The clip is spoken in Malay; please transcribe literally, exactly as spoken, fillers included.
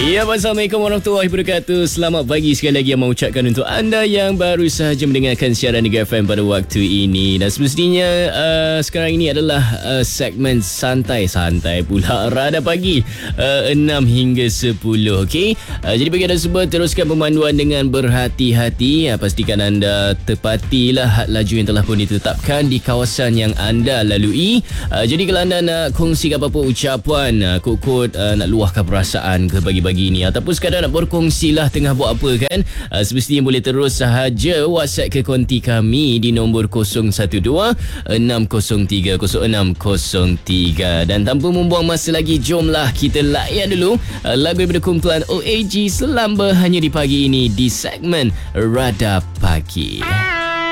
Ya, Assalamualaikum warahmatullahi wabarakatuh. Selamat pagi sekali lagi yang mau ucapkan untuk anda yang baru sahaja mendengarkan siaran Mega F M pada waktu ini. Dan semestinya uh, sekarang ini adalah uh, segmen santai-santai pula Radar Pagi uh, enam hingga sepuluh. Okay? Uh, jadi bagi anda semua, teruskan pemanduan dengan berhati-hati. uh, Pastikan anda tepatilah had laju yang telah pun ditetapkan di kawasan yang anda lalui. uh, Jadi kalau anda nak kongsi apa-apa ucapan, uh, kod-kod uh, nak luahkan perasaan ke bagi pagi ni ataupun sekadar nak berkongsi lah tengah buat apa kan, uh, semestinya boleh terus sahaja WhatsApp ke konti kami di nombor kosong satu dua enam kosong tiga kosong enam kosong tiga. Dan tanpa membuang masa lagi, jomlah kita layan dulu uh, lagu daripada kumpulan O A G Selamba hanya di pagi ini di segmen Radar Pagi.